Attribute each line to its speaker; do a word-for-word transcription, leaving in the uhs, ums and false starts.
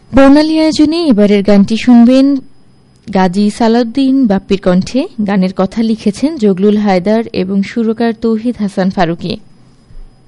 Speaker 1: বর্ণালী আয়োজনে এবারের গানটি শুনবেন গাজী সালাউদ্দিন বাপ্পির কণ্ঠে। গানের কথা লিখেছেন জগলুল হায়দার এবং সুরকার তৌহিদ হাসান ফারুকী।